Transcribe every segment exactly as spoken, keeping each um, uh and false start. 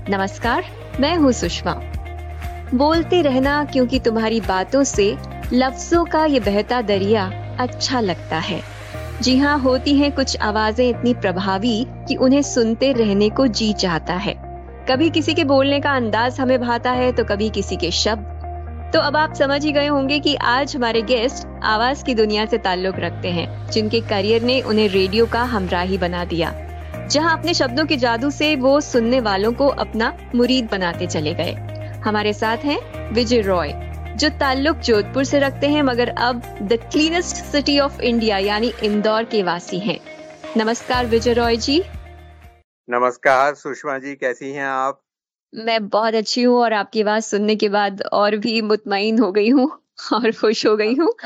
नमस्कार, मैं हूँ सुषमा। बोलते रहना क्योंकि तुम्हारी बातों से लफ्जों का ये बहता दरिया अच्छा लगता है। जी हाँ, होती हैं कुछ आवाजें इतनी प्रभावी कि उन्हें सुनते रहने को जी चाहता है। कभी किसी के बोलने का अंदाज हमें भाता है तो कभी किसी के शब्द। तो अब आप समझ ही गए होंगे कि आज हमारे गेस्ट आवाज की दुनिया से ताल्लुक रखते हैं, जिनके करियर ने उन्हें रेडियो का हमराही बना दिया, जहां अपने शब्दों के जादू से वो सुनने वालों को अपना मुरीद बनाते चले गए। हमारे साथ हैं विजय रॉय, जो ताल्लुक जोधपुर से रखते हैं मगर अब the cleanest city of India यानी इंदौर के वासी हैं। नमस्कार विजय रॉय जी। नमस्कार सुषमा जी, कैसी हैं आप? मैं बहुत अच्छी हूँ और आपकी आवाज सुनने के बाद और भी मुतमईन हो गई हूँ और खुश हो गई हूँ।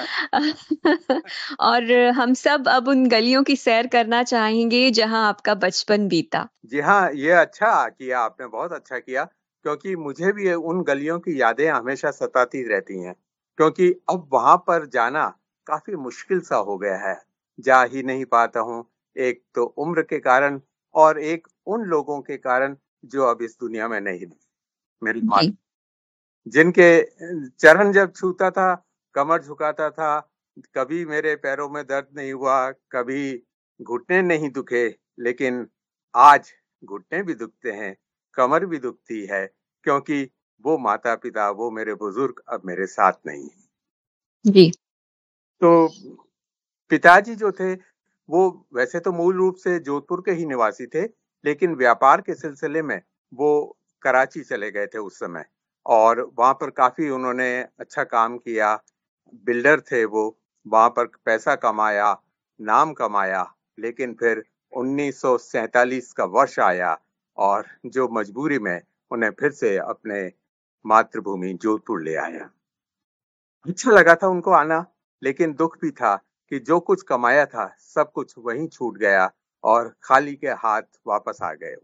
और हम सब अब उन गलियों की सैर करना चाहेंगे जहां आपका बचपन बीता। जी हाँ, ये अच्छा किया आपने, बहुत अच्छा किया, क्योंकि मुझे भी उन गलियों की यादें हमेशा सताती रहती हैं, क्योंकि अब वहां पर जाना काफी मुश्किल सा हो गया है। जा ही नहीं पाता हूँ, एक तो उम्र के कारण और एक उन लोगों के कारण जो अब इस दुनिया में नहीं। मेरी माँ, जी। जिनके चरण जब छूता था, कमर झुकाता था, कभी मेरे पैरों में दर्द नहीं हुआ, कभी घुटने नहीं दुखे, लेकिन आज घुटने भी दुखते हैं, कमर भी दुखती है, क्योंकि वो माता पिता, वो मेरे बुजुर्ग अब मेरे साथ नहीं है। जी। तो पिताजी जो थे, वो वैसे तो मूल रूप से जोधपुर के ही निवासी थे, लेकिन व्यापार के सिलसिले में वो कराची चले गए थे उस समय, और वहां पर काफी उन्होंने अच्छा काम किया। बिल्डर थे वो, वहां पर पैसा कमाया, नाम कमाया, लेकिन फिर उन्नीस सौ सैतालीस का वर्ष आया और जो मजबूरी में उन्हें फिर से अपने मातृभूमि जोधपुर ले आया। अच्छा लगा था उनको आना, लेकिन दुख भी था कि जो कुछ कमाया था सब कुछ वहीं छूट गया और खाली के हाथ वापस आ गए।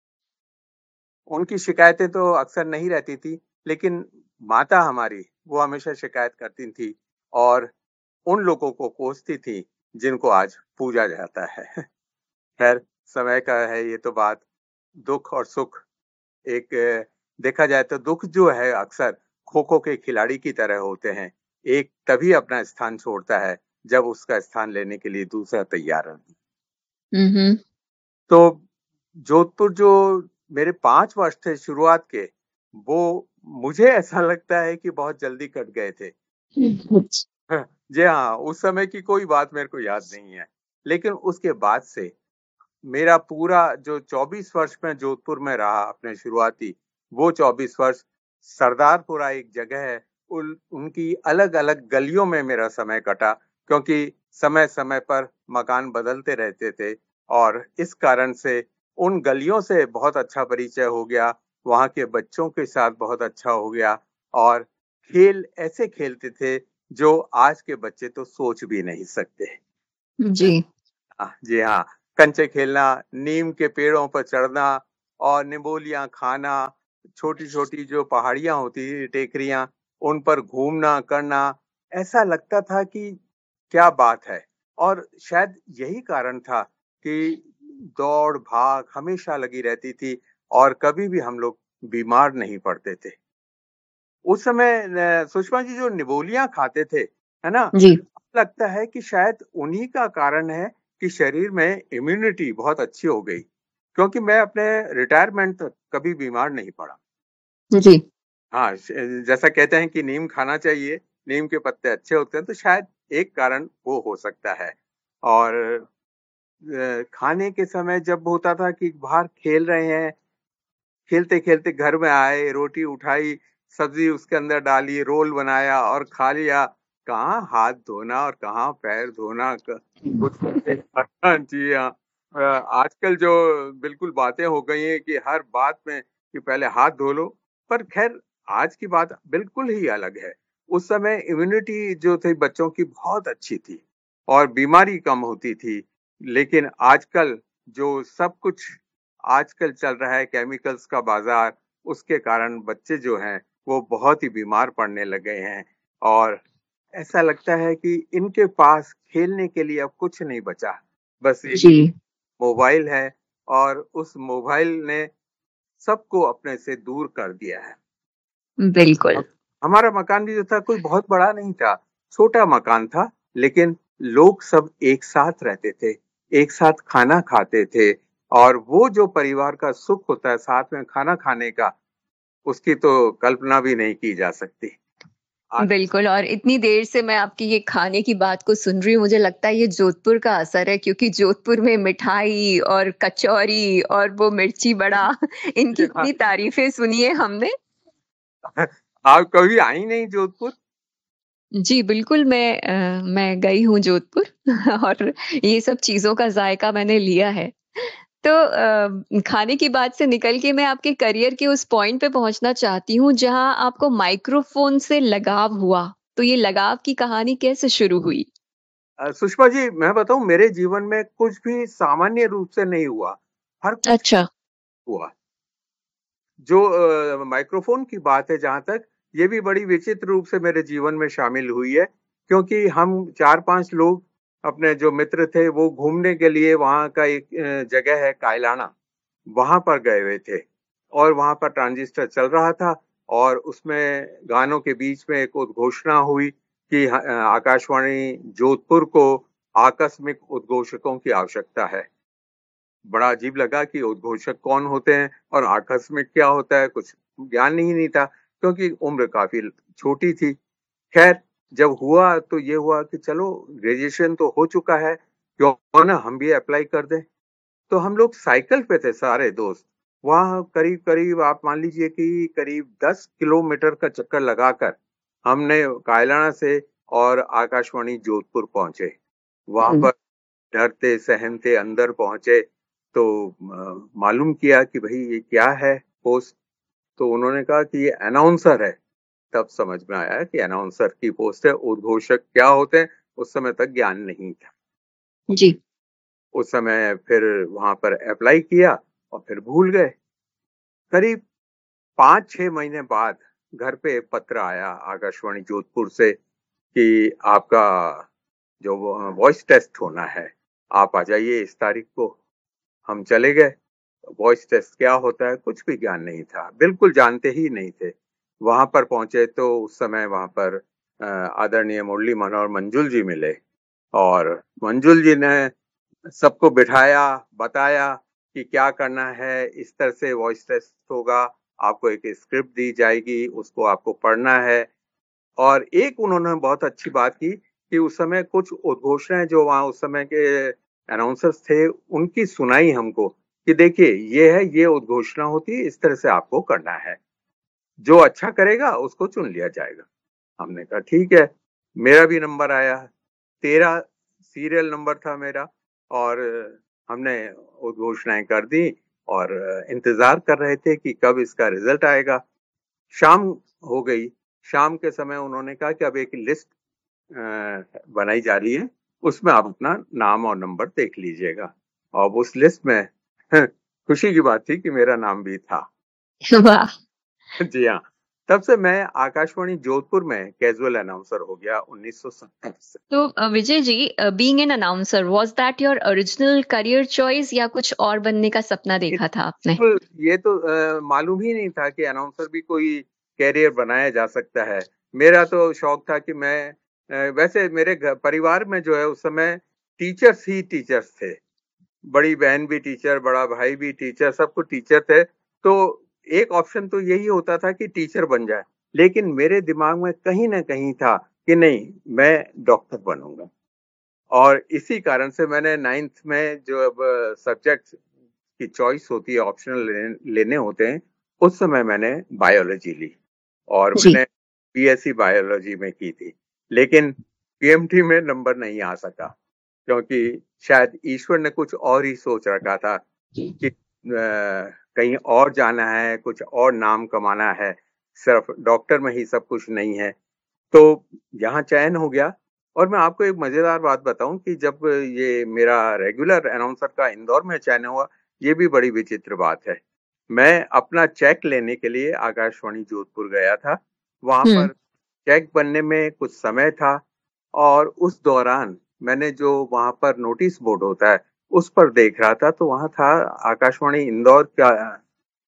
उनकी शिकायतें तो अक्सर नहीं रहती थी, लेकिन माता हमारी, वो हमेशा शिकायत करती थी और उन लोगों को कोसती थी जिनको आज पूजा जाता है। खैर, समय का है ये तो बात। दुख और सुख, एक देखा जाए तो दुख जो है अक्सर खो खो के खिलाड़ी की तरह होते हैं। एक तभी अपना स्थान छोड़ता है जब उसका स्थान लेने के लिए दूसरा तैयार है। हम्म। तो जोधपुर जो मेरे पांच वर्ष थे शुरुआत के, वो मुझे ऐसा लगता है कि बहुत जल्दी कट गए थे। जी हाँ, उस समय की कोई बात मेरे को याद नहीं है, लेकिन उसके बाद से मेरा पूरा जो चौबीस वर्ष में जोधपुर में रहा अपने शुरुआती, वो चौबीस वर्ष सरदारपुरा एक जगह है, उन उनकी अलग अलग गलियों में मेरा समय कटा, क्योंकि समय समय पर मकान बदलते रहते थे और इस कारण से उन गलियों से बहुत अच्छा परिचय हो गया, वहां के बच्चों के साथ बहुत अच्छा हो गया और खेल ऐसे खेलते थे जो आज के बच्चे तो सोच भी नहीं सकते। जी। जी हाँ, कंचे खेलना, नीम के पेड़ों पर चढ़ना और निमोलियां खाना, छोटी छोटी जो पहाड़ियां होती थी, टेकरियां, उन पर घूमना करना, ऐसा लगता था कि क्या बात है। और शायद यही कारण था कि दौड़ भाग हमेशा लगी रहती थी और कभी भी हम लोग बीमार नहीं पड़ते थे। उस समय न, सुषमा जी जो निमोलियां खाते थे, है ना, जी। लगता है कि शायद उन्हीं का कारण है कि शरीर में इम्यूनिटी बहुत अच्छी हो गई, क्योंकि मैं अपने रिटायरमेंट तक कभी बीमार नहीं पड़ा। जी। हाँ, जैसा कहते हैं कि नीम खाना चाहिए, नीम के पत्ते अच्छे होते हैं, तो शायद एक कारण वो हो सकता है। और खाने के समय जब होता था कि बाहर खेल रहे हैं, खेलते खेलते घर में आए, रोटी उठाई, सब्जी उसके अंदर डाली, रोल बनाया और खा लिया, कहाँ हाथ धोना और कहाँ पैर धोना, कुछ जी हाँ। आजकल जो बिल्कुल बातें हो गई हैं कि हर बात में कि पहले हाथ धो लो, पर खैर आज की बात बिल्कुल ही अलग है। उस समय इम्यूनिटी जो थी बच्चों की बहुत अच्छी थी और बीमारी कम होती थी, लेकिन आजकल जो सब कुछ आजकल चल रहा है, केमिकल्स का बाजार, उसके कारण बच्चे जो हैं वो बहुत ही बीमार पड़ने लगे हैं और ऐसा लगता है कि इनके पास खेलने के लिए अब कुछ नहीं बचा, बस एक जी। मोबाइल है और उस मोबाइल ने सबको अपने से दूर कर दिया है। बिल्कुल। अब हमारा मकान भी जो था कोई बहुत बड़ा नहीं था, छोटा मकान था, लेकिन लोग सब एक साथ रहते थे, एक साथ खाना खाते थे, और वो जो परिवार का सुख होता है साथ में खाना खाने का, उसकी तो कल्पना भी नहीं की जा सकती। आज बिल्कुल, और इतनी देर से मैं आपकी ये खाने की बात को सुन रही हूँ, मुझे लगता है ये जोधपुर का असर है, क्योंकि जोधपुर में मिठाई और कचौरी और वो मिर्ची बड़ा इनकी हाँ, इतनी तारीफें सुनी है हमने। आप कभी आई नहीं जोधपुर? जी, बिल्कुल, मैं अ, मैं गई हूँ जोधपुर और ये सब चीज़ों का ज़ायका मैंने लिया है। तो अ, खाने की बात से निकल के मैं आपके करियर के उस पॉइंट पे पहुँचना चाहती हूँ, जहाँ आपको माइक्रोफ़ोन से लगाव हुआ। तो ये लगाव की कहानी कैसे शुरू हुई? अ, सुषमा जी, मैं बताऊं, मेरे जीवन में कुछ भी सामान्य रूप से नहीं हुआ, हर कुछ अच्छा। हुआ। जो अ, माइक्रोफोन की बात है जहां तक, ये भी बड़ी विचित्र रूप से मेरे जीवन में शामिल हुई है, क्योंकि हम चार पांच लोग अपने जो मित्र थे वो घूमने के लिए वहां का एक अ, जगह है कायलाना, वहां पर गए हुए थे, और वहां पर ट्रांजिस्टर चल रहा था, और उसमें गानों के बीच में एक उद्घोषणा हुई कि अ, आकाशवाणी जोधपुर को आकस्मिक उद्घोषकों की आवश्यकता है। बड़ा अजीब लगा कि उद्घोषक कौन होते हैं और आकस्मिक क्या होता है, कुछ ज्ञान ही नहीं था, क्योंकि उम्र काफी छोटी थी। खैर, जब हुआ तो ये हुआ कि चलो, ग्रेजुएशन तो हो चुका है, क्यों ना हम भी अप्लाई कर दें। तो हम लोग साइकिल पे थे सारे दोस्त, वहां करीब करीब आप मान लीजिए कि करीब दस किलोमीटर का चक्कर लगाकर हमने कायलाना से और आकाशवाणी जोधपुर पहुंचे। वहां हुँ। पर डरते सहमते अंदर पहुंचे, तो अ, मालूम किया कि भाई ये क्या है पोस्ट। तो उन्होंने कहा कि ये अनाउंसर है। तब समझ में आया कि अनाउंसर की पोस्ट है, उद्घोषक क्या होते हैं उस समय तक ज्ञान नहीं था। जी। उस समय फिर वहां पर अप्लाई किया और फिर भूल गए। करीब पांच छह महीने बाद घर पे एक पत्र आया आकाशवाणी जोधपुर से कि आपका जो वॉइस टेस्ट होना है, आप आ जाइए इस तारीख को। हम चले गए। वॉइस टेस्ट क्या होता है कुछ भी ज्ञान नहीं था, बिल्कुल जानते ही नहीं थे। वहां पर पहुंचे तो उस समय वहां पर अ, आदरणीय मुरली मनोहर मंजुल जी मिले, और मंजुल जी ने सबको बिठाया, बताया कि क्या करना है, इस तरह से वॉइस टेस्ट होगा, आपको एक स्क्रिप्ट दी जाएगी, उसको आपको पढ़ना है। और एक उन्होंने बहुत अच्छी बात की कि उस समय कुछ उद्घोषणाएं जो वहां उस समय के अनाउंसर्स थे उनकी सुनाई हमको कि देखिए ये है, ये उद्घोषणा होती है, इस तरह से आपको करना है, जो अच्छा करेगा उसको चुन लिया जाएगा। हमने कहा ठीक है। मेरा भी नंबर आया, तेरह सीरियल नंबर था मेरा, और हमने उद्घोषणाएं कर दी और इंतजार कर रहे थे कि कब इसका रिजल्ट आएगा। शाम हो गई। शाम के समय उन्होंने कहा कि अब एक लिस्ट बनाई जा रही है, उसमें आप अपना नाम और नंबर देख लीजिएगा। और उस लिस्ट में खुशी की बात थी कि मेरा नाम भी था। वाह! जी हाँ। तब से मैं आकाशवाणी जोधपुर में कैजुअल अनाउंसर हो गया उन्नीस सौ सत्तर से। तो अ, विजय जी, अ, being an announcer, was that your original career choice या कुछ और बनने का सपना देखा था आपने? बिल्कुल, ये तो अ, मालूम ही नहीं था कि अनाउंसर भी कोई कैरियर बनाया जा सकता है। मेरा तो शौक था कि मैं अ, वैसे मेरे घर परिवार में जो है उस समय टीचर्स ही टीचर्स थे। बड़ी बहन भी टीचर, बड़ा भाई भी टीचर, सब कुछ टीचर थे। तो एक ऑप्शन तो यही होता था कि टीचर बन जाए। लेकिन मेरे दिमाग में कहीं न कहीं था कि नहीं, मैं डॉक्टर बनूँगा। और इसी कारण से मैंने नाइन्थ में जो अब सब्जेक्ट की चॉइस होती है, ऑप्शनल लेने, लेने होते हैं, उस समय मैंने बायोलॉजी ली, और जी। मैंने बीएससी बायोलॉजी में की थी। लेकिन पीएमटी में नंबर नहीं आ सका, क्योंकि शायद ईश्वर ने कुछ और ही सोच रखा था कि अ, कहीं और जाना है, कुछ और नाम कमाना है, सिर्फ डॉक्टर में ही सब कुछ नहीं है। तो यहाँ चयन हो गया। और मैं आपको एक मजेदार बात बताऊं कि जब ये मेरा रेगुलर अनाउंसर का इंदौर में चयन हुआ, ये भी बड़ी विचित्र बात है। मैं अपना चेक लेने के लिए आकाशवाणी जोधपुर गया था। वहां हुँ। पर चेक बनने में कुछ समय था, और उस दौरान मैंने जो वहां पर नोटिस बोर्ड होता है उस पर देख रहा था, तो वहां था आकाशवाणी इंदौर का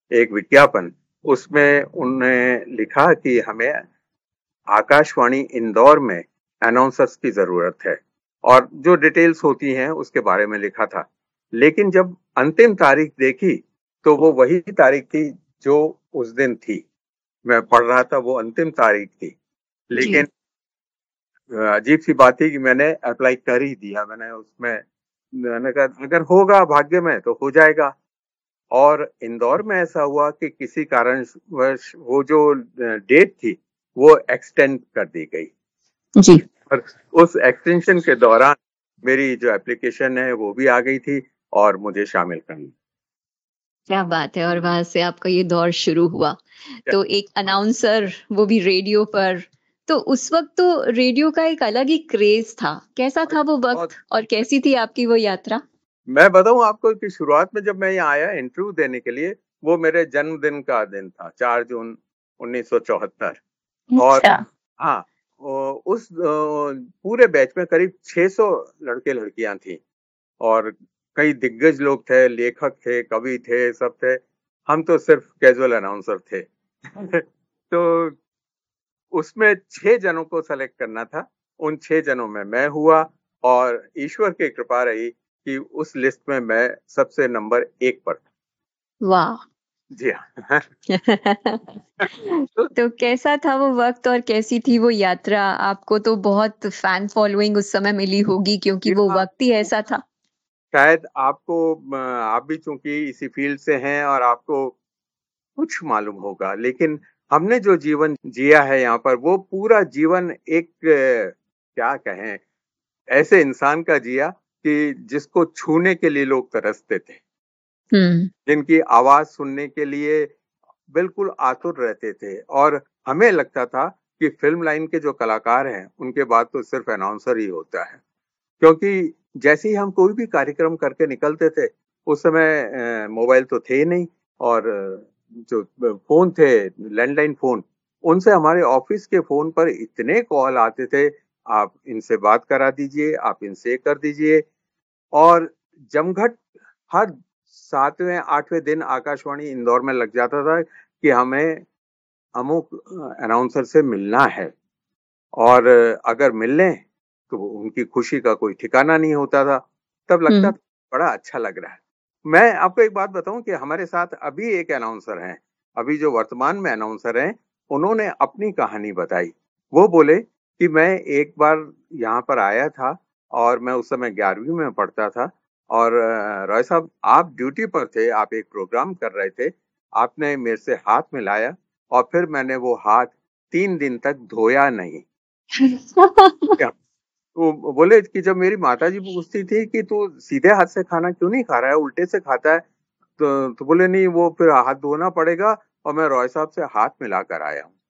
एक विज्ञापन, उसमें उन्होंने लिखा कि हमें आकाशवाणी इंदौर में अनाउंसर्स की जरूरत है, और जो डिटेल्स होती हैं उसके बारे में लिखा था। लेकिन जब अंतिम तारीख देखी तो वो वही तारीख थी जो उस दिन थी, मैं पढ़ रहा था, वो अंतिम तारीख थी। लेकिन जी। अजीब सी बात थी कि मैंने अप्लाई कर ही दिया। मैंने उसमें मैंने कहा अगर होगा भाग्य में तो हो जाएगा। और इंदौर में ऐसा हुआ कि किसी कारणवश वो जो डेट थी वो एक्सटेंड कर दी गई, जी। और उस एक्सटेंशन के दौरान मेरी जो एप्लीकेशन है वो भी आ गई थी और मुझे शामिल कर लिया। क्या बात है! और वहां से आपका ये दौर शुरू हुआ। तो एक अनाउंसर, वो भी रेडियो पर, तो उस वक्त तो रेडियो का एक अलग ही क्रेज था। कैसा था वो और वक्त और कैसी थी आपकी वो यात्रा? मैं बताऊं आपको कि शुरुआत में जब मैं यहाँ आया इंटरव्यू देने के लिए, वो मेरे जन्मदिन का दिन था, चार जून उन्नीस सौ चौहत्तर। और अच्छा। हाँ, ओ, उस अ, पूरे बैच में करीब छह सौ लड़के लड़कियां थी, और कई दिग्गज लोग थे, लेखक थे, कवि थे, सब थे। हम तो सिर्फ कैजुअल अनाउंसर थे। तो उसमें छह जनों को सेलेक्ट करना था। उन छह जनों में मैं हुआ, और ईश्वर की कृपा रही कि उस लिस्ट में मैं सबसे नंबर एक पर था। वाह! जी हाँ। तो तो कैसा था वो वक्त और कैसी थी वो यात्रा? आपको तो बहुत फैन फॉलोइंग उस समय मिली होगी क्योंकि जी वो हाँ, वक्त ही ऐसा था। शायद आपको अ, आप भी चूंकि इसी फील्ड से हैं और आपको कुछ मालूम होगा, लेकिन हमने जो जीवन जिया है यहाँ पर, वो पूरा जीवन एक अ, क्या कहें, ऐसे इंसान का जिया कि जिसको छूने के लिए लोग तरसते थे, हम्म। जिनकी आवाज सुनने के लिए बिल्कुल आतुर रहते थे। और हमें लगता था कि फिल्म लाइन के जो कलाकार हैं उनके बाद तो सिर्फ अनाउंसर ही होता है, क्योंकि जैसे ही हम कोई भी कार्यक्रम करके निकलते थे, उस समय अ, मोबाइल तो थे ही नहीं, और अ, जो फोन थे, लैंडलाइन फोन, उनसे हमारे ऑफिस के फोन पर इतने कॉल आते थे, आप इनसे बात करा दीजिए, आप इनसे कर दीजिए। और जमघट हर सातवें आठवें दिन आकाशवाणी इंदौर में लग जाता था कि हमें अमुक अनाउंसर से मिलना है, और अगर मिल लें तो उनकी खुशी का कोई ठिकाना नहीं होता था। तब लगता हम्म। था बड़ा अच्छा लग रहा है। मैं आपको एक बात बताऊं कि हमारे साथ अभी एक अनाउंसर हैं, अभी जो वर्तमान में अनाउंसर हैं, उन्होंने अपनी कहानी बताई। वो बोले कि मैं एक बार यहाँ पर आया था, और मैं उस समय ग्यारहवीं में पढ़ता था, और अ, रॉय साहब आप ड्यूटी पर थे, आप एक प्रोग्राम कर रहे थे, आपने मेरे से हाथ मिलाया, और फिर मैंने वो हाथ तीन दिन तक धोया नहीं। क्या? वो बोले कि जब मेरी माताजी पूछती थी कि तू सीधे हाथ से खाना क्यों नहीं खा रहा है, उल्टे से खाता है, तो, तो बोले नहीं, वो फिर हाथ धोना पड़ेगा, और मैं रॉय साहब से हाथ मिला कर आया हूँ।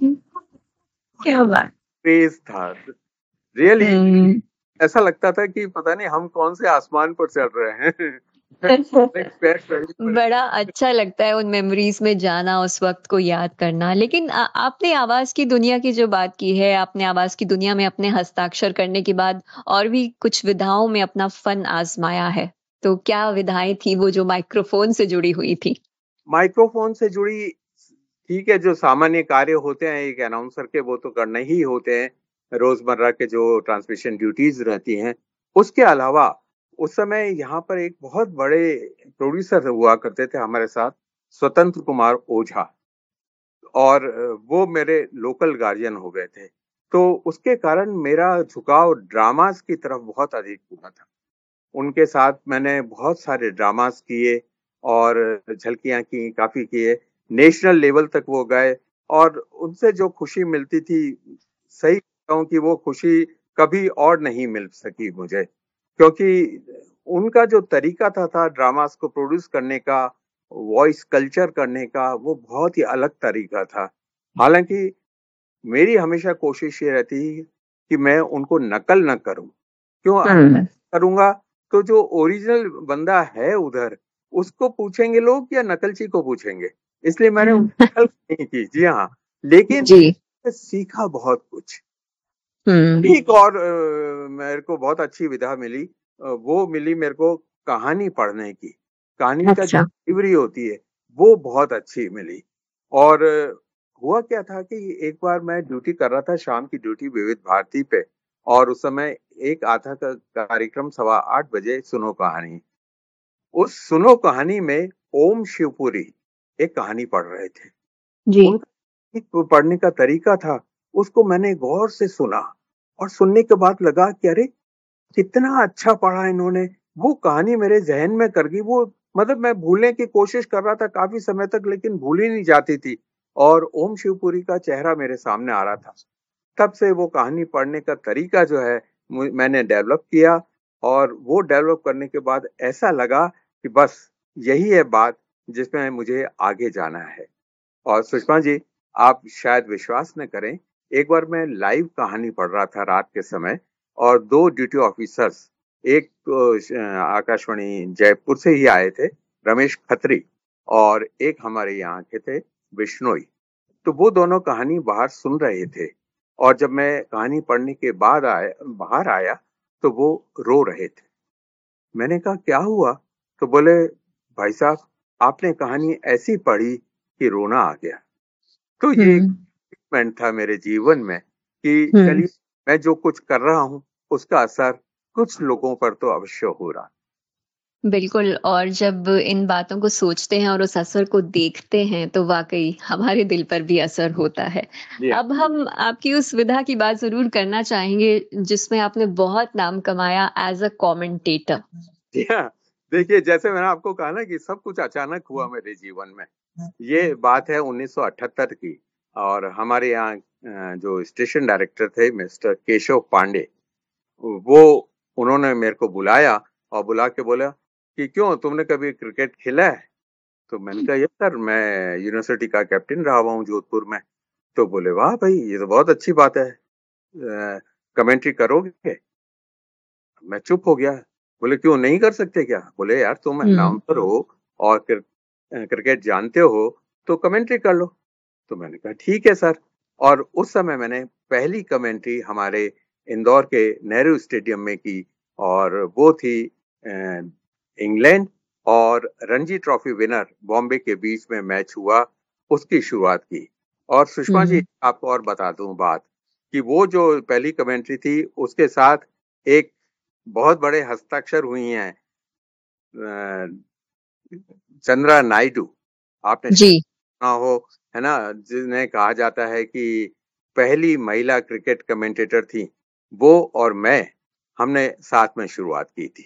क्या बात! क्रेज था रियली। हम्म। ऐसा लगता था कि पता नहीं हम कौन से आसमान पर चल रहे हैं। Next best friend पर- बड़ा अच्छा लगता है उन मेमोरीज में जाना, उस वक्त को याद करना। लेकिन आ, आपने आवाज की दुनिया की जो बात की है, आपने आवाज की दुनिया में अपने हस्ताक्षर करने के बाद और भी कुछ विधाओं में अपना फन आजमाया है। तो क्या विधाएं थी वो जो माइक्रोफोन से जुड़ी हुई थी? माइक्रोफोन से जुड़ी, ठीक है, जो सामान्य कार्य होते हैं एक अनाउंसर के, वो तो करने ही होते हैं, रोजमर्रा के जो ट्रांसमिशन ड्यूटीज रहती हैं। उसके अलावा उस समय यहाँ पर एक बहुत बड़े प्रोड्यूसर हुआ करते थे हमारे साथ, स्वतंत्र कुमार ओझा, और वो मेरे लोकल गार्जियन हो गए थे। तो उसके कारण मेरा झुकाव ड्रामास की तरफ बहुत अधिक हुआ था। उनके साथ मैंने बहुत सारे ड्रामास किए, और झलकियां की, काफी किए, नेशनल लेवल तक वो गए, और उनसे जो खुशी मिलती थी, सही कहूं कि वो खुशी कभी और नहीं मिल सकी मुझे, क्योंकि उनका जो तरीका था था ड्रामास को प्रोड्यूस करने का, वॉइस कल्चर करने का, वो बहुत ही अलग तरीका था। हालांकि मेरी हमेशा कोशिश ये रहती है कि मैं उनको नकल न करूं। क्यों हम्म। करूंगा? तो जो ओरिजिनल बंदा है उधर, उसको पूछेंगे लोग या नकलची को पूछेंगे? इसलिए मैंने नकल नहीं की। जी हाँ, लेकिन जी। सीखा बहुत कुछ। हम्म। एक और अ, मेरे को बहुत अच्छी विधा मिली, अ, वो मिली मेरे को कहानी पढ़ने की। कहानी का जो अच्छा। डिलीवरी होती है, वो बहुत अच्छी मिली। और हुआ क्या था कि एक बार मैं ड्यूटी कर रहा था, शाम की ड्यूटी विविध भारती पे, और उस समय एक आता था कार्यक्रम सवा आठ बजे, सुनो कहानी। उस सुनो कहानी में ओम शिवपुरी एक कहानी पढ़ रहे थे। जी। उनका एक पढ़ने का तरीका था, उसको मैंने गौर से सुना, और सुनने के बाद लगा कि अरे कितना अच्छा पढ़ा इन्होंने। वो कहानी मेरे जहन में कर गई। वो मतलब मैं भूलने की कोशिश कर रहा था काफी समय तक, लेकिन भूल ही नहीं जाती थी, और ओम शिवपुरी का चेहरा मेरे सामने आ रहा था। तब से वो कहानी पढ़ने का तरीका जो है मु- मैंने डेवलप किया, और वो डेवलप करने के बाद ऐसा लगा कि बस यही है बात जिसमें मुझे आगे जाना है। और सुषमा जी, आप शायद विश्वास न करें, एक बार मैं लाइव कहानी पढ़ रहा था रात के समय, और दो ड्यूटी ऑफिसर्स, एक तो श- आकाशवाणी जयपुर से ही आए थे, रमेश खत्री, और एक हमारे यहाँ के थे, बिश्नोई। तो वो दोनों कहानी बाहर सुन रहे थे, और जब मैं कहानी पढ़ने के बाद आया बाहर आया तो वो रो रहे थे। मैंने कहा क्या हुआ? तो बोले, भाई साहब, आपने कहानी ऐसी पढ़ी कि रोना आ गया। तो ये एक हम्म। मोमेंट था मेरे जीवन में कि हम्म। चलिए, मैं जो कुछ कर रहा हूँ उसका असर कुछ लोगों पर तो अवश्य हो रहा। बिल्कुल, और जब इन बातों को सोचते हैं और उस असर को देखते हैं तो वाक़ई हमारे दिल पर भी असर होता है। जी हाँ। अब हम आपकी उस विधा की बात ज़रूर करना चाहेंगे जिसमें आपने बहुत नाम कमाया एज़ अ कमेंटेटर। जी हाँ। देखिए, जैसे मैंने आपको कहा ना कि सब कुछ अचानक हुआ मेरे जीवन में। ये बात है उन्नीस सौ अठहत्तर की, और हमारे यहाँ अ, जो स्टेशन डायरेक्टर थे मिस्टर केशव पांडे, वो उन्होंने मेरे को बुलाया, और बुला के बोला कि क्यों, तुमने कभी क्रिकेट खेला है? तो मैंने कहा, यस सर, मैं यूनिवर्सिटी का कैप्टन रहा हुआ हूँ जोधपुर में। तो बोले, वाह भाई, ये तो बहुत अच्छी बात है, कमेंट्री करोगे? मैं चुप हो गया। बोले, क्यों, नहीं कर सकते क्या? बोले, यार तुम हुँ। अनाउंसर हो और क्र, क्रिकेट जानते हो, तो कमेंट्री कर लो। तो मैंने कहा, ठीक है सर। और उस समय मैंने पहली कमेंट्री हमारे इंदौर के नेहरू स्टेडियम में की, और वो थी अ, इंग्लैंड और रणजी ट्रॉफी विनर बॉम्बे के बीच में मैच हुआ, उसकी शुरुआत की। और सुषमा जी, हुँ। आपको और बता दूं बात, कि वो जो पहली कमेंट्री थी उसके साथ एक बहुत बड़े हस्ताक्षर हुई हैं अ, चंद्रा नायडू, आपने जी। सुना हो, है ना, जिन्हें कहा जाता है कि पहली महिला क्रिकेट कमेंटेटर थी। वो और मैं, हमने साथ में शुरुआत की थी।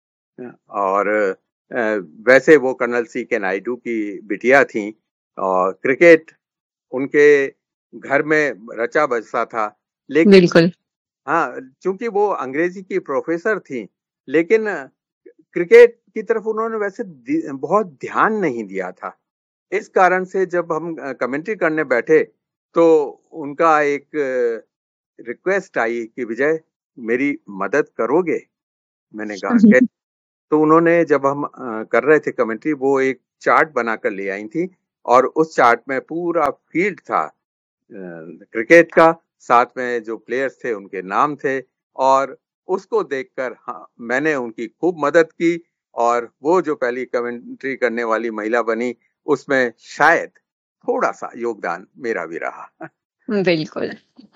और अ, वैसे वो कर्नल सी के नायडू की बिटिया थी, और क्रिकेट उनके घर में रचा बसा था। लेकिन बिल्कुल। हाँ, चूंकि वो अंग्रेजी की प्रोफेसर थी, लेकिन क्रिकेट की तरफ उन्होंने वैसे बहुत ध्यान नहीं दिया था। इस कारण से जब हम कमेंट्री करने बैठे, तो उनका एक रिक्वेस्ट आई कि विजय, मेरी मदद करोगे? मैंने कहा, कैसे? तो उन्होंने, जब हम अ, कर रहे थे कमेंट्री, वो एक चार्ट बनाकर ले आई थी, और उस चार्ट में पूरा फील्ड था क्रिकेट का, साथ में जो प्लेयर्स थे उनके नाम थे, और उसको देखकर हाँ, मैंने उनकी खूब मदद की, और वो जो पहली कमेंट्री करने वाली महिला बनी, उसमें शायद थोड़ा सा योगदान मेरा भी रहा। बिल्कुल।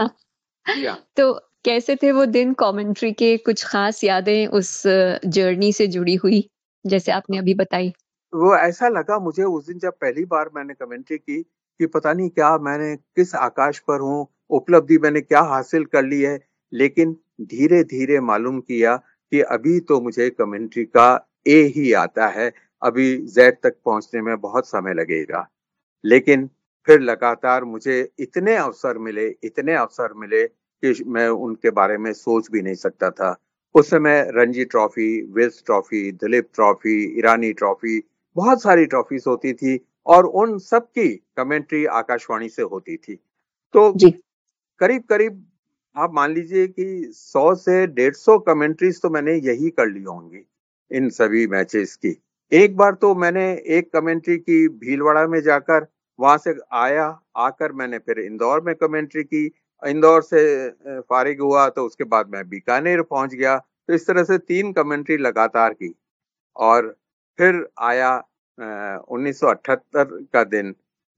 जी हाँ। तो कैसे थे वो दिन कमेंट्री के? कुछ खास यादें उस जर्नी से जुड़ी हुई, जैसे आपने अभी बताई? वो ऐसा लगा मुझे उस दिन जब पहली बार मैंने कमेंट्री की, कि पता नहीं क्या मैंने किस आकाश पर हूँ, उपलब्धि मैंने क्या हासिल कर ली है। लेकिन धीरे धीरे मालूम किया कि अभी तो मुझे कमेंट्री का ए ही आता है, अभी जेड तक पहुंचने में बहुत समय लगेगा। लेकिन फिर लगातार मुझे इतने अवसर मिले, इतने अवसर मिले कि मैं उनके बारे में सोच भी नहीं सकता था। उस समय Ranji trophy, Wills trophy, Dilip trophy, ईरानी ट्रॉफी, बहुत सारी ट्रॉफीज होती थी, और उन सब की कमेंट्री आकाशवाणी से होती थी। तो जी। करीब करीब आप मान लीजिए कि सौ से डेढ़ सौ कमेंट्रीज तो मैंने यही कर ली होंगी, इन सभी मैचेस की। एक बार तो मैंने एक कमेंट्री की भीलवाड़ा में जाकर, वहां से आया, आकर मैंने फिर इंदौर में कमेंट्री की। इंदौर से अ, फारिग हुआ तो उसके बाद मैं बीकानेर पहुंच गया। तो इस तरह से तीन कमेंट्री लगातार की, और फिर आया उन्नीस सौ अठहत्तर का दिन,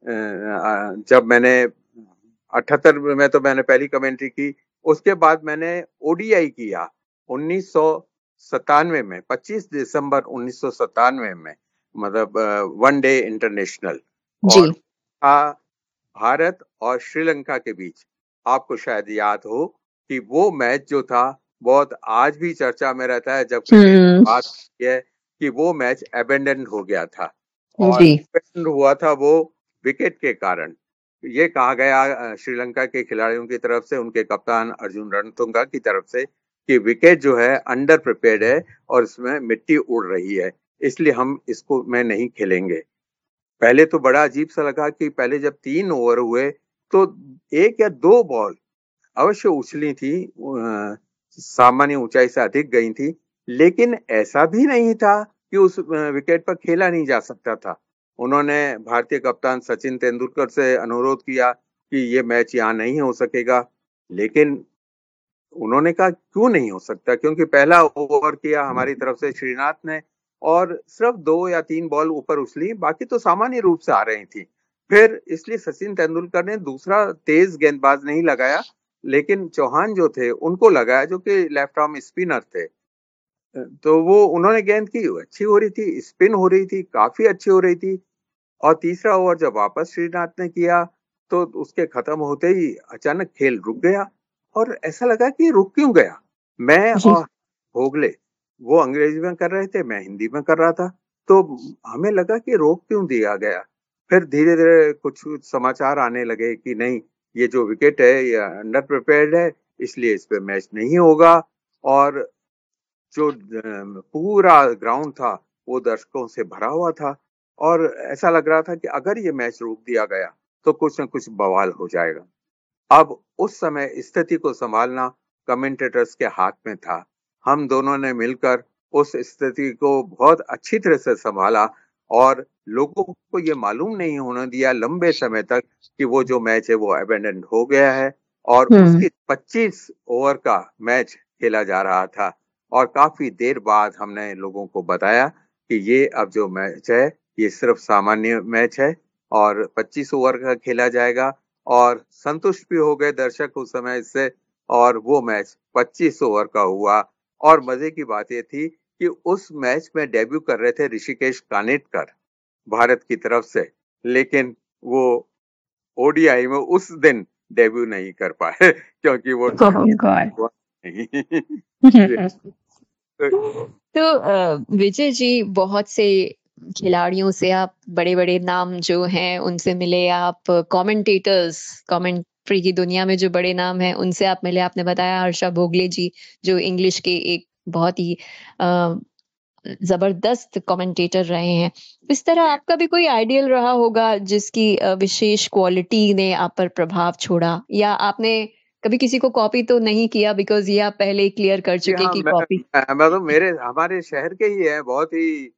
जब मैंने अठहत्तर में तो मैंने पहली कमेंट्री की, उसके बाद मैंने ओडीआई किया उन्नीस सौ सतानवे में, पच्चीस दिसंबर उन्नीस सौ सतानवे में, मतलब वन डे इंटरनेशनल, और था भारत और श्रीलंका के बीच। आपको शायद याद हो कि वो मैच जो था बहुत आज भी चर्चा में रहता है, जब बात है कि वो मैच अबेंडन हो गया था, और अबेंडन हुआ था वो विकेट के कारण। ये कहा गया श्रीलंका के खिलाड़ियों की तरफ से, उनके कप्तान अर्जुन रणतुंगा की तरफ से, कि विकेट जो है अंडर प्रिपेयर्ड है और इसमें मिट्टी उड़ रही है, इसलिए हम इसको में नहीं खेलेंगे। पहले तो बड़ा अजीब सा लगा कि पहले जब तीन ओवर हुए तो एक या दो बॉल अवश्य उछली थी, सामान्य ऊंचाई से अधिक गई थी, लेकिन ऐसा भी नहीं था कि उस विकेट पर खेला नहीं जा सकता था। उन्होंने भारतीय कप्तान सचिन तेंदुलकर से अनुरोध किया कि ये मैच यहाँ नहीं हो सकेगा, लेकिन उन्होंने कहा क्यों नहीं हो सकता, क्योंकि पहला ओवर किया हमारी तरफ से श्रीनाथ ने, और सिर्फ दो या तीन बॉल ऊपर उछली, बाकी तो सामान्य रूप से आ रही थी। फिर इसलिए सचिन तेंदुलकर ने दूसरा तेज गेंदबाज नहीं लगाया, लेकिन चौहान जो थे उनको लगाया, जो कि लेफ्ट आर्म स्पिनर थे। तो वो उन्होंने गेंद की, अच्छी हो रही थी, स्पिन हो रही थी, काफी अच्छी हो रही थी। और तीसरा ओवर जब वापस श्रीनाथ ने किया तो उसके खत्म होते ही अचानक खेल रुक गया, और ऐसा लगा कि रुक क्यों गया। मैं और भोगले वो अंग्रेजी में कर रहे थे, मैं हिंदी में कर रहा था, तो हमें लगा कि रोक क्यों दिया गया। फिर धीरे धीरे कुछ समाचार आने लगे कि नहीं, ये जो विकेट है ये अंडर प्रिपेयर्ड है, इसलिए इस पे मैच नहीं होगा। और जो पूरा ग्राउंड था वो दर्शकों से भरा हुआ था, और ऐसा लग रहा था कि अगर ये मैच रोक दिया गया तो कुछ न कुछ बवाल हो जाएगा। अब उस समय स्थिति को संभालना कमेंटेटर्स के हाथ में था। हम दोनों ने मिलकर उस स्थिति को बहुत अच्छी तरह से संभाला, और लोगों को ये मालूम नहीं होने दिया लंबे समय तक कि वो जो मैच है वो अबेंडन हो गया है, और उसकी पच्चीस ओवर का मैच खेला जा रहा था। और काफी देर बाद हमने लोगों को बताया कि ये अब जो मैच है ये सिर्फ सामान्य मैच है और पच्चीस ओवर का खेला जाएगा, और संतुष्ट भी हो गए दर्शक उस समय इससे, और वो मैच पच्चीस ओवर का हुआ। और मजे की बात ये थी कि उस मैच में डेब्यू कर रहे थे ऋषिकेश कानेटकर भारत की तरफ से, लेकिन वो ओडीआई में उस दिन डेब्यू नहीं कर पाए क्योंकि वो तो विजय जी, बहुत से खिलाड़ियों से आप, बड़े बड़े नाम जो हैं उनसे मिले आप, कमेंटेटर्स, कमेंट्री की दुनिया में जो बड़े नाम हैं उनसे आप मिले। आपने बताया हर्षा भोगले जी जो इंग्लिश के एक बहुत ही आ, जबरदस्त कमेंटेटर रहे हैं। इस तरह आपका भी कोई आइडियल रहा होगा जिसकी विशेष क्वालिटी ने आप पर प्रभाव छोड़ा, या आपने कभी किसी को कॉपी तो नहीं किया, बिकॉज ये आप पहले क्लियर कर चुके हाँ, कि मैं, कॉपी। मैं तो मेरे हमारे शहर के ही है, बहुत ही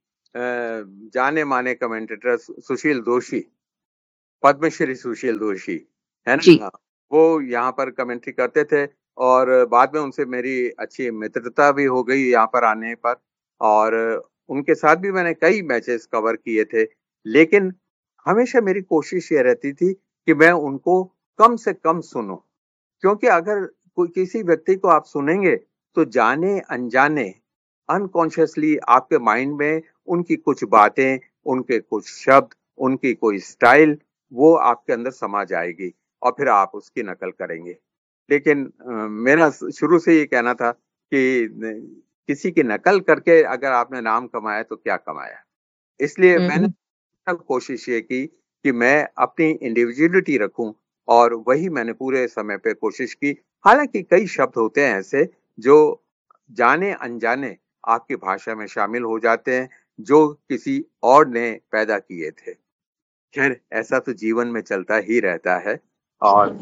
जाने माने कमेंटेटर सुशील दोषी, पद्मश्री सुशील दोषी है ना, वो यहाँ पर कमेंट्री करते थे, और बाद में उनसे मेरी अच्छी मित्रता भी हो गई यहाँ पर आने पर, और उनके साथ भी मैंने कई मैचेस कवर किए थे। लेकिन हमेशा मेरी कोशिश ये रहती थी कि मैं उनको कम से कम सुनूं, क्योंकि अगर कोई किसी व्यक्ति को आप सुनेंगे तो जाने अनजाने अनकॉन्शियसली आपके माइंड में उनकी कुछ बातें, उनके कुछ शब्द, उनकी कोई स्टाइल, वो आपके अंदर समा जाएगी और फिर आप उसकी नकल करेंगे। लेकिन आ, मेरा शुरू से ये कहना था कि किसी की नकल करके अगर आपने नाम कमाया तो क्या कमाया। इसलिए मैंने कोशिश ये की कि मैं अपनी इंडिविजुअलिटी रखूं, और वही मैंने पूरे समय पे कोशिश की। हालांकि कई शब्द होते हैं ऐसे जो जाने अनजाने आपकी भाषा में शामिल हो जाते हैं, जो किसी और ने पैदा किए थे। खैर, ऐसा तो जीवन में चलता ही रहता है, और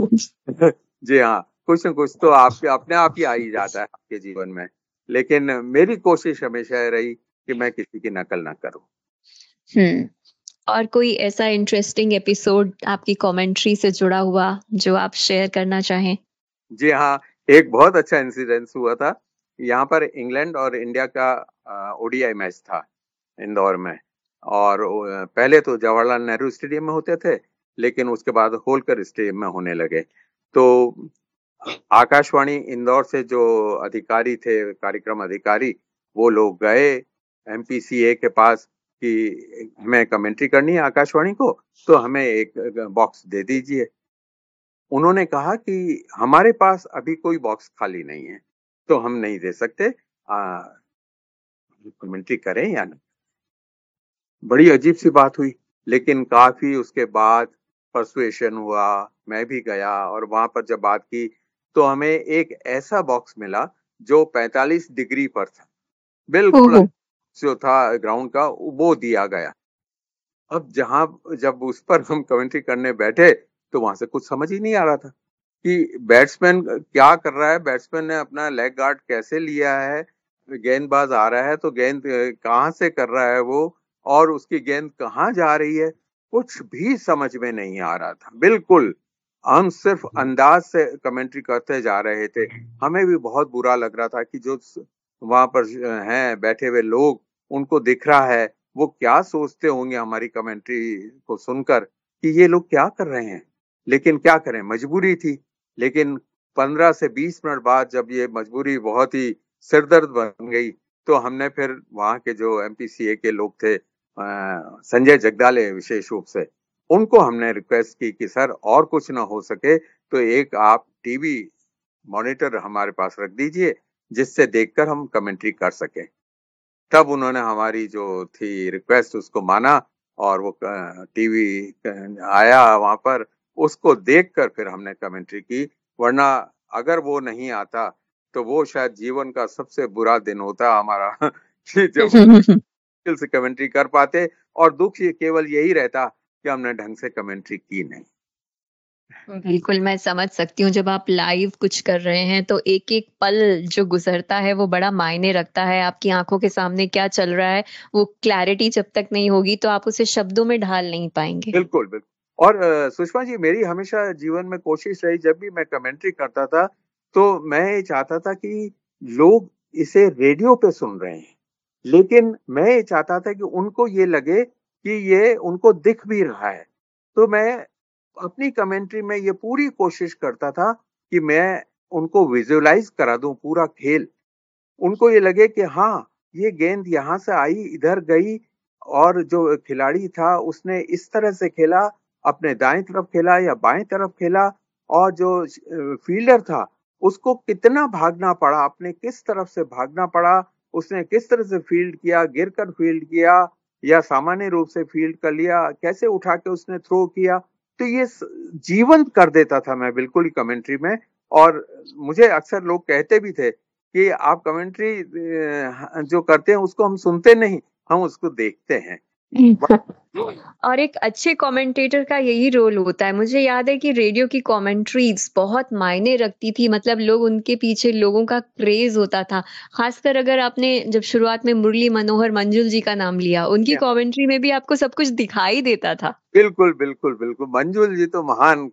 जी हाँ, कुछ न कुछ तो आपके अपने आप ही आ ही जाता है आपके जीवन में। लेकिन मेरी कोशिश हमेशा रही कि मैं किसी की नकल ना करूं। हम्म और कोई ऐसा इंटरेस्टिंग एपिसोड आपकी कमेंट्री से जुड़ा हुआ जो आप शेयर करना चाहें? जी हाँ, एक बहुत अच्छा इंसिडेंस हुआ था। यहाँ पर इंग्लैंड और इंडिया का ओडीआई मैच था इंदौर में, और पहले तो जवाहरलाल नेहरू स्टेडियम में होते थे, लेकिन उसके बाद होलकर स्टेडियम में होने लगे। तो आकाशवाणी इंदौर से जो अधिकारी थे, कार्यक्रम अधिकारी, वो लोग गए एमपीसीए के पास कि हमें कमेंट्री करनी है आकाशवाणी को, तो हमें एक बॉक्स दे दीजिए। उन्होंने कहा कि हमारे पास अभी कोई बॉक्स खाली नहीं है, तो हम नहीं दे सकते, कमेंट्री करें या नहीं। बड़ी अजीब सी बात हुई, लेकिन काफी उसके बाद परसुएशन हुआ, मैं भी गया और वहां पर जब बात की तो हमें एक ऐसा बॉक्स मिला जो पैंतालीस डिग्री पर था, बिल्कुल जो था ग्राउंड का, वो दिया गया। अब जहां जब उस पर हम कमेंट्री करने बैठे तो वहां से कुछ समझ ही नहीं आ रहा था कि बैट्समैन क्या कर रहा है, बैट्समैन ने अपना लेग गार्ड कैसे लिया है, गेंदबाज आ रहा है तो गेंद कहां से कर रहा है वो, और उसकी गेंद कहां जा रही है, कुछ भी समझ में नहीं आ रहा था। बिल्कुल हम सिर्फ अंदाज से कमेंट्री करते जा रहे थे। हमें भी बहुत बुरा लग रहा था कि जो वहां पर हैं बैठे हुए लोग, उनको दिख रहा है वो क्या सोचते होंगे हमारी कमेंट्री को सुनकर कि ये लोग क्या कर रहे हैं। लेकिन क्या करें, मजबूरी थी। लेकिन पंद्रह से बीस मिनट बाद जब ये मजबूरी बहुत ही सिरदर्द बन गई, तो हमने फिर वहां के जो एमपीसीए के लोग थे, संजय जगदाले विशेष रूप से, उनको हमने रिक्वेस्ट की कि सर और कुछ ना हो सके तो एक आप टीवी मॉनिटर हमारे पास रख दीजिए जिससे देखकर हम कमेंट्री कर सकें। तब उन्होंने हमारी जो थी रिक्वेस्ट उसको माना और वो टीवी आया वहां पर, उसको देखकर फिर हमने कमेंट्री की। वरना अगर वो नहीं आता तो वो शायद जीवन का सबसे बुरा दिन होता हमारा कि जब मुश्किल से कमेंट्री कर पाते, और दुख ये केवल यही रहता कि हमने ढंग से कमेंट्री की नहीं। बिल्कुल, मैं समझ सकती हूँ जब आप लाइव कुछ कर रहे हैं तो एक-एक पल जो गुजरता है वो बड़ा मायने रखता है। आपकी आंखों के सामने क्या चल रहा है, वो क्लैरिटी जब तक नहीं होगी तो आप उसे शब्दों में ढाल नहीं पाएंगे। बिल्कुल बिल्कुल। और सुषमा जी, मेरी हमेशा जीवन में कोशिश रही, जब भी मैं कमेंट्री करता था तो मैं ये चाहता था कि लोग इसे रेडियो पे सुन रहे हैं, लेकिन मैं ये चाहता था कि उनको ये लगे कि ये उनको दिख भी रहा है। तो मैं अपनी कमेंट्री में ये पूरी कोशिश करता था कि मैं उनको विजुअलाइज करा दूं पूरा खेल, उनको ये लगे कि हाँ ये गेंद यहाँ से आई, इधर गई, और जो खिलाड़ी था उसने इस तरह से खेला, अपने दाएं तरफ खेला या बाएं तरफ खेला, और जो फील्डर था उसको कितना भागना पड़ा, अपने किस तरफ से भागना पड़ा, उसने किस तरह से फील्ड किया, गिरकर फील्ड किया या सामान्य रूप से फील्ड कर लिया, कैसे उठा के उसने थ्रो किया। तो ये जीवंत कर देता था मैं बिल्कुल ही कमेंट्री में। और मुझे अक्सर लोग कहते भी थे कि आप कमेंट्री जो करते हैं उसको हम सुनते नहीं, हम उसको देखते हैं। और एक अच्छे कमेंटेटर का यही रोल होता है। मुझे याद है कि रेडियो की कमेंट्रीज बहुत मायने रखती थी, मतलब लोग उनके पीछे, लोगों का क्रेज होता था। खासकर अगर आपने जब शुरुआत में मुरली मनोहर मंजुल जी का नाम लिया, उनकी कमेंट्री में भी आपको सब कुछ दिखाई देता था। बिल्कुल बिल्कुल बिल्कुल, मंजुल जी तो महान